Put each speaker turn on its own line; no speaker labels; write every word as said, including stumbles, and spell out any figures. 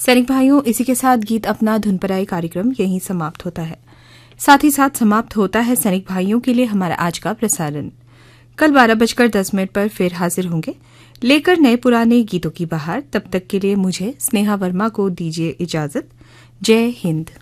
सैनिक भाइयों, इसी के साथ गीत अपना धुन पर आए कार्यक्रम यहीं समाप्त होता है। साथ ही साथ समाप्त होता है सैनिक भाइयों के लिए हमारा आज का प्रसारण। कल बारह बजकर दस मिनट पर फिर हाजिर होंगे लेकर नए पुराने गीतों की बहार। तब तक के लिए मुझे स्नेहा वर्मा को दीजिए इजाजत। जय हिंद।